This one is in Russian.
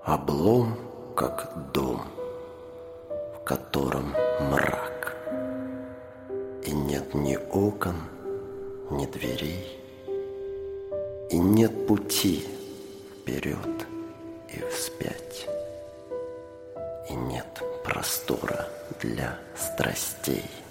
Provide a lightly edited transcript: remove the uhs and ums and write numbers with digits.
Облом, как дом, в котором мрак, и нет ни окон, ни дверей, и нет пути вперед и вспять, и нет простора для страстей.